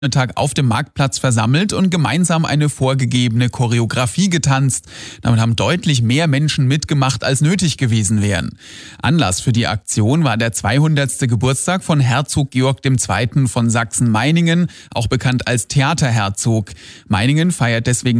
Tag auf dem Marktplatz versammelt und gemeinsam eine vorgegebene Choreografie getanzt. Damit haben deutlich mehr Menschen mitgemacht, als nötig gewesen wären. Anlass für die Aktion war der 200. Geburtstag von Herzog Georg II. Von Sachsen-Meiningen, auch bekannt als Theaterherzog. Meiningen feiert deswegen